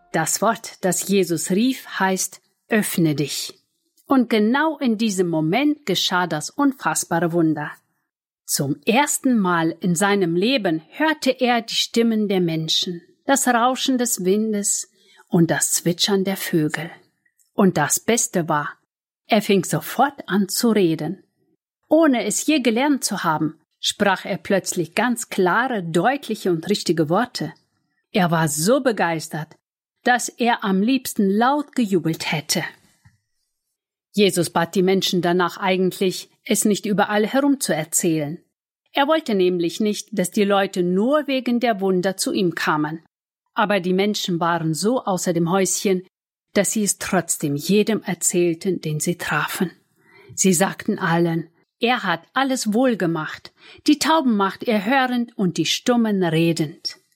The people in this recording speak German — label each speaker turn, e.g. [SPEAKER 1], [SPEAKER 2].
[SPEAKER 1] Das Wort, das Jesus rief, heißt »Öffne dich«. Und genau in diesem Moment geschah das unfassbare Wunder. Zum ersten Mal in seinem Leben hörte er die Stimmen der Menschen, das Rauschen des Windes und das Zwitschern der Vögel. Und das Beste war, er fing sofort an zu reden. Ohne es je gelernt zu haben, sprach er plötzlich ganz klare, deutliche und richtige Worte. Er war so begeistert, dass er am liebsten laut gejubelt hätte. Jesus bat die Menschen danach eigentlich, es nicht überall herum zu erzählen. Er wollte nämlich nicht, dass die Leute nur wegen der Wunder zu ihm kamen. Aber die Menschen waren so außer dem Häuschen, dass sie es trotzdem jedem erzählten, den sie trafen. Sie sagten allen, er hat alles wohl gemacht, die Tauben macht er hörend und die Stummen redend.